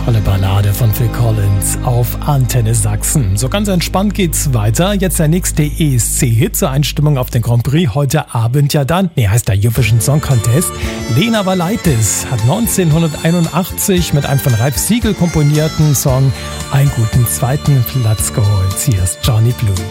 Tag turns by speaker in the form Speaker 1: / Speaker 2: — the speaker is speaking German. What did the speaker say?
Speaker 1: tolle Ballade von Phil Collins auf Antenne Sachsen. So ganz entspannt geht's weiter. Jetzt der nächste ESC-Hit zur Einstimmung auf den Grand Prix heute Abend ja dann. Heißt der Eurovision Song Contest. Lena Valaitis hat 1981 mit einem von Ralf Siegel komponierten Song einen guten zweiten Platz geholt. Hier ist Johnny Blue.